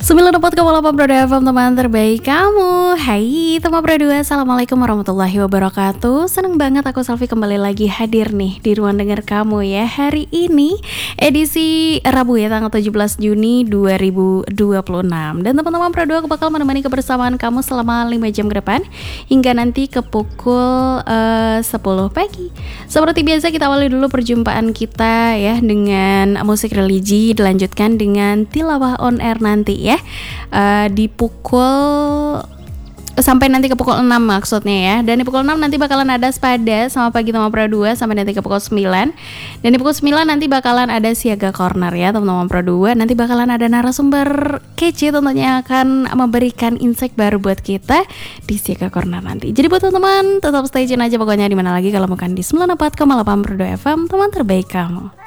94,8 Pro FM, teman terbaik kamu. Hai teman Pro 2, Assalamualaikum warahmatullahi wabarakatuh. Seneng banget aku Selfie kembali lagi hadir nih di ruang dengar kamu ya. Hari ini edisi Rabu ya, tanggal 17 Juni 2026. Dan teman-teman Pro 2, aku bakal menemani kebersamaan kamu selama 5 jam ke depan, hingga nanti ke pukul 10 pagi. Seperti biasa kita awali dulu perjumpaan kita ya dengan musik religi, dilanjutkan dengan tilawah on air nanti ya. Di pukul sampai nanti ke pukul 6 maksudnya ya. Dan di pukul 6 nanti bakalan ada Spada sama Pagi Teman Pro 2 sampai nanti ke pukul 9. Dan di pukul 9 nanti bakalan ada Siaga Corner ya teman-teman Pro 2. Nanti bakalan ada narasumber kece tentunya akan memberikan insight baru buat kita di Siaga Corner nanti. Jadi buat teman-teman tetap stay tune aja pokoknya, dimana lagi kalau bukan di 94,8 Pro 2 FM, teman terbaik kamu.